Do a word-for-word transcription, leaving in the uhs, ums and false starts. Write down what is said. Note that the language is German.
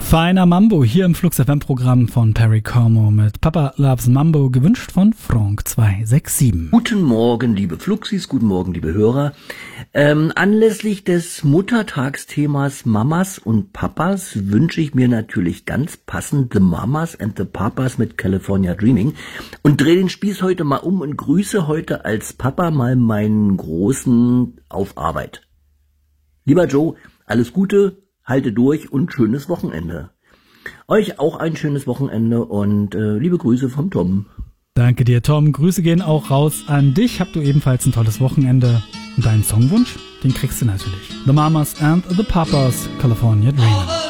Feiner Mambo hier im Flux F M-Programm von Perry Como mit Papa Loves Mambo, gewünscht von Frank zwei sechs sieben. Guten Morgen, liebe Fluxis, guten Morgen, liebe Hörer. Ähm, anlässlich des Muttertagsthemas Mamas und Papas wünsche ich mir natürlich ganz passend The Mamas and the Papas mit California Dreaming und drehe den Spieß heute mal um und grüße heute als Papa mal meinen Großen auf Arbeit. Lieber Joe, alles Gute, halte durch und schönes Wochenende. Euch auch ein schönes Wochenende und äh, liebe Grüße vom Tom. Danke dir, Tom. Grüße gehen auch raus an dich. Habt du ebenfalls ein tolles Wochenende. Und deinen Songwunsch, den kriegst du natürlich. The Mamas and the Papas, California Dreaming.